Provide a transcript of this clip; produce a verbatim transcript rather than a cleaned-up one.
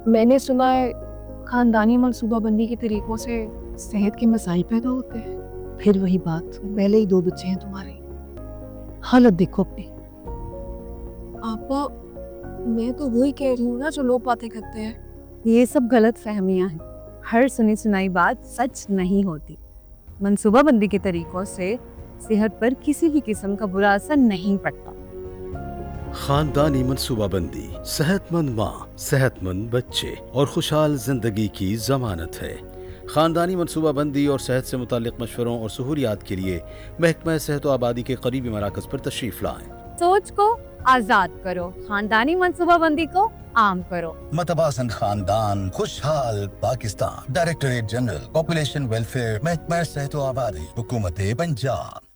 मैंने सुना है खानदानी मनसूबाबंदी के तरीकों से सेहत के मसाइल पैदा होते हैं। फिर वही बात, पहले ही दो बच्चे हैं तुम्हारे, हालत देखो अपनी। आपा, मैं तो वही कह रही हूँ ना जो लोग बातें करते हैं। ये सब गलत फहमियां हैं। हर सुनी सुनाई बात सच नहीं होती। मनसूबाबंदी के तरीकों से सेहत पर किसी भी किस्म का बुरा असर नहीं पड़ता। खानदानी मनसूबाबंदी सेहतमंद माँ, सेहतमंद बच्चे और खुशहाल जिंदगी की जमानत है। खानदानी मनसूबाबंदी और सेहत से मुताल्लिक मशवरों और सहूलियात के लिए महकमा सेहत व आबादी के करीबी मराकज पर तशरीफ लाएं। सोच को आजाद करो, खानदानी मनसूबाबंदी को आम करो। मतवाजन खानदान, खुशहाल Pakistan. Directorate general population welfare, महकमा सेहत व आबादी, हुकूमत पंजाब।